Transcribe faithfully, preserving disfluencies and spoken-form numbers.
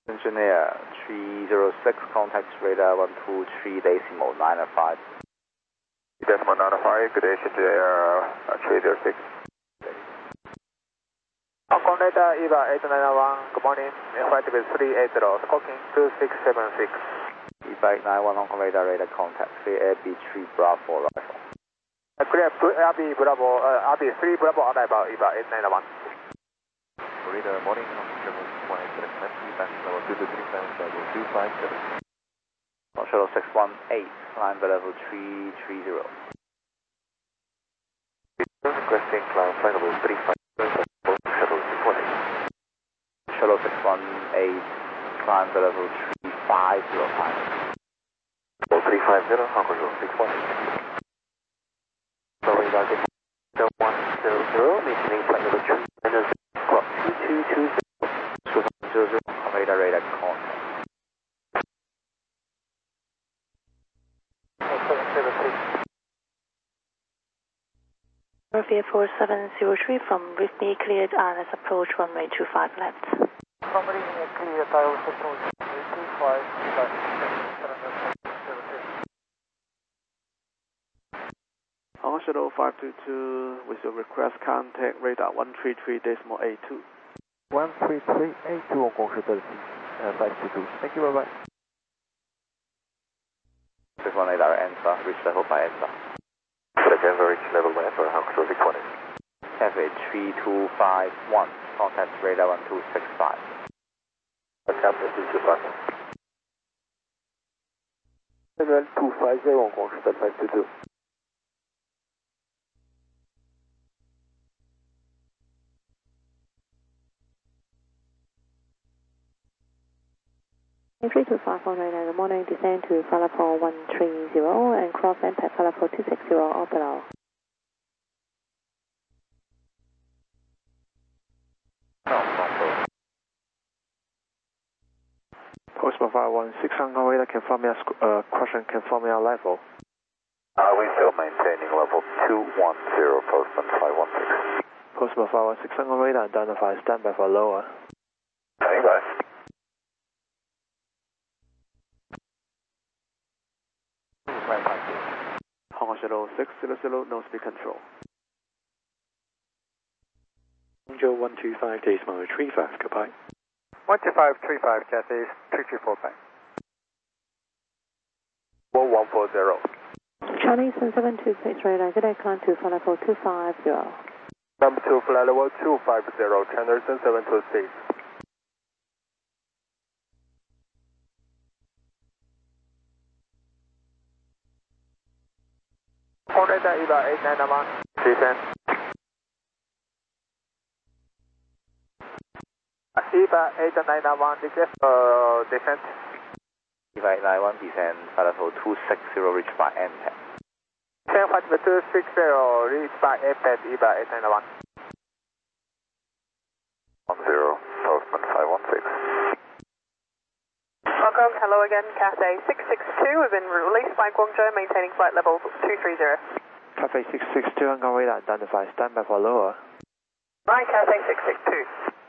Engineer three zero six, contact radar one two three decimal nine five. Decimal nine five, good day, Engineer uh, three zero six. Hong Kong radar E V A eight nine one, good morning, flight with three eighty, squawking two six seven six. E V A eight nine one, Hong Kong radar radar contact, three A B three Bravo rifle. Uh, clear, R B Bravo, uh, R B three Bravo arrival, E V A eight nine one. Radar morning, Shuttle one eight seven, feedback level two two three seven, level two five seven. Shuttle six one eight, climb level three three zero. Requesting climb flight level three five zero, Shuttle six one eight. Shuttle six one eight, climb level three five zero five. Level three five zero, Hong Kong Shuttle six one eight. So radar one zero zero, maintaining flight level two minus clock two two two zero. Zero zero, radar radar contact. Murphy four seven zero three from Whitney cleared I L S approach runway two five left. From Whitney cleared I L S approach runway two five left. Hong Kong Shuttle five two two with your request contact radar one three three decimal eight two. one three three eight two, Hong Kong Shuttle uh, five two two. Thank you, bye bye. six one eight our answer, reach level by answer. Second, reach level by answer, Hong Kong Shuttle six one eight. Cafe three two five one, contact radar one two six five. Cafe three two five one. Seven two five zero, Hong Kong Shuttle five two two. three two five one right now, good morning, descend to Falafel one three zero and cross impact Falafel two six zero, all below. Postman five one six, Hong Kong radar confirm your uh, question, confirm your level. Uh, we still maintaining level two one zero, Postman five one six. Postman five one six, Hong Kong radar identify, standby for lower. Standby. Hong Kong Shuttle six zero zero, no speed control. Angel one two five, decimal three five, goodbye. one two five three five, Cathay three three four five. one one four zero. Charlie seven two six radar, good day, climb to Falafel two five zero. Number two, flight level two five zero, Chanderson seven two six. Hong Kong radar E V A eight nine one, descend. E V A eight nine one, request uh, descent. E V A eight nine one, descend, Falafel two six zero, reach by impact. ten five two six zero, reach by impact, E V A eight nine one. one zero, Postman five one six. Hong Kong, hello again, Cathay six six two, we've been released by Guangzhou, maintaining flight level two three zero. Cafe six six two, Hong Kong radar identify, standby for lower. Right, Cathay six six two.